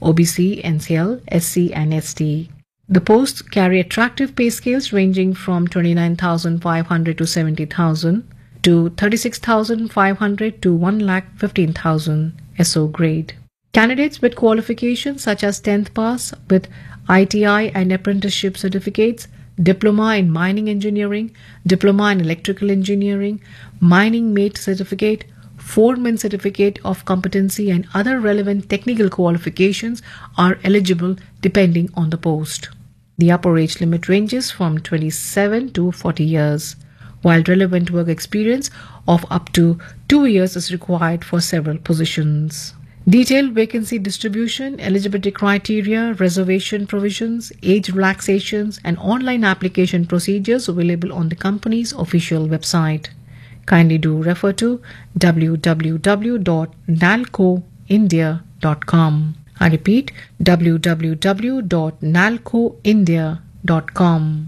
OBC, NCL, SC, and ST. The posts carry attractive pay scales ranging from 29,500 to 70,000 to 36,500 to 1,15,000 SO grade. Candidates with qualifications such as 10th pass with ITI and apprenticeship certificates, diploma in mining engineering, diploma in electrical engineering, mining mate certificate, foreman certificate of competency and other relevant technical qualifications are eligible depending on the post. The upper age limit ranges from 27 to 40 years, while relevant work experience of up to 2 years is required for several positions. Detailed vacancy distribution, eligibility criteria, reservation provisions, age relaxations, and online application procedures available on the company's official website. Kindly do refer to www.nalcoindia.com. I repeat, www.nalcoindia.com.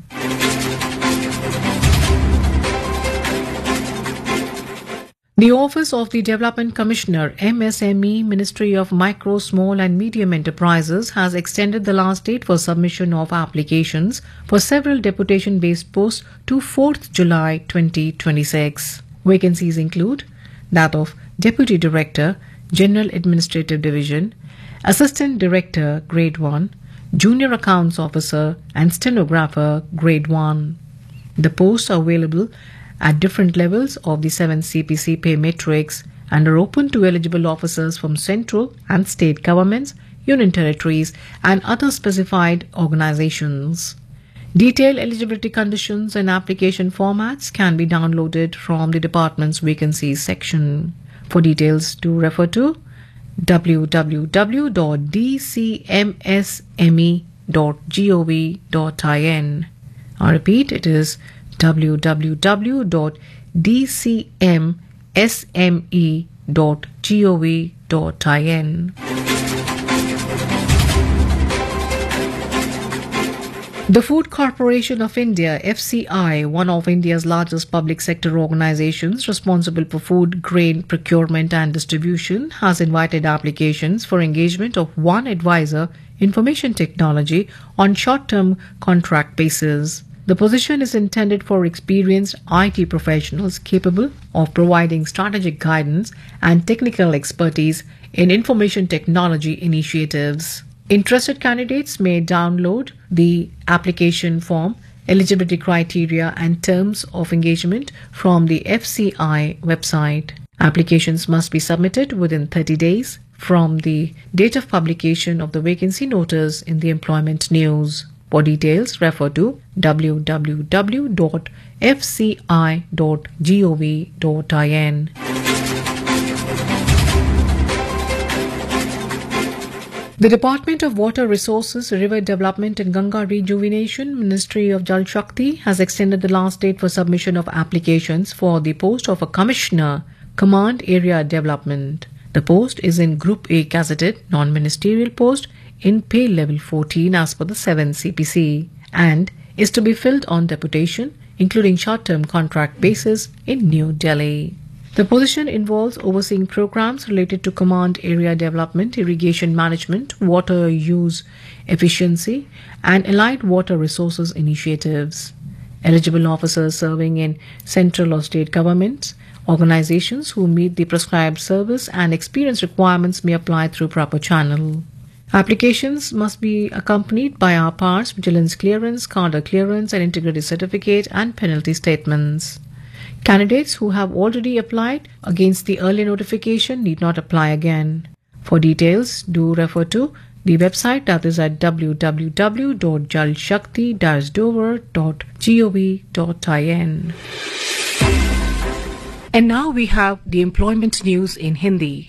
The Office of the Development Commissioner, MSME, Ministry of Micro, Small and Medium Enterprises, has extended the last date for submission of applications for several deputation-based posts to 4th July 2026. Vacancies include that of Deputy Director, General Administrative Division, Assistant Director, Grade 1, Junior Accounts Officer and Stenographer, Grade 1. The posts are available at different levels of the 7 CPC pay matrix and are open to eligible officers from central and state governments, union territories, and other specified organizations. Detailed eligibility conditions and application formats can be downloaded from the department's vacancies section. For details, do refer to www.dcmsme.gov.in. I repeat, it is www.dcmsme.gov.in. The Food Corporation of India, FCI, one of India's largest public sector organizations responsible for food grain procurement and distribution, has invited applications for engagement of one advisor, information technology, on short-term contract basis. The position is intended for experienced IT professionals capable of providing strategic guidance and technical expertise in information technology initiatives. Interested candidates may download the application form, eligibility criteria, and terms of engagement from the FCI website. Applications must be submitted within 30 days from the date of publication of the vacancy notice in the employment news. For details, refer to www.fci.gov.in. The Department of Water Resources, River Development and Ganga Rejuvenation, Ministry of Jal Shakti, has extended the last date for submission of applications for the post of a Commissioner, Command Area Development. The post is in Group A gazetted non-ministerial post in pay level 14 as per the 7 CPC and is to be filled on deputation, including short-term contract basis in New Delhi. The position involves overseeing programs related to command area development, irrigation management, water use efficiency, and allied water resources initiatives. Eligible officers serving in central or state governments, organizations who meet the prescribed service and experience requirements may apply through proper channel. Applications must be accompanied by ARPAR's vigilance clearance, cadre clearance, and integrity certificate and penalty statements. Candidates who have already applied against the earlier notification need not apply again. For details, do refer to the website, that is at www.jalshakti-dover.gov.in. And now we have the employment news in Hindi.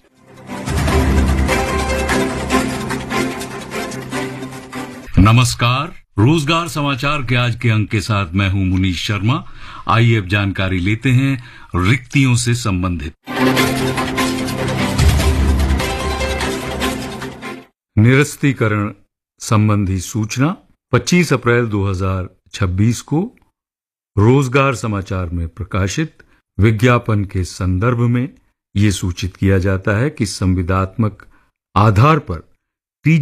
नमस्कार, रोजगार समाचार के आज के अंक के साथ मैं हूं मुनीश शर्मा। आइए अब जानकारी लेते हैं रिक्तियों से संबंधित। निरस्तीकरण संबंधी सूचना 25 अप्रैल 2026 को रोजगार समाचार में प्रकाशित विज्ञापन के संदर्भ में ये सूचित किया जाता है कि संविदात्मक आधार पर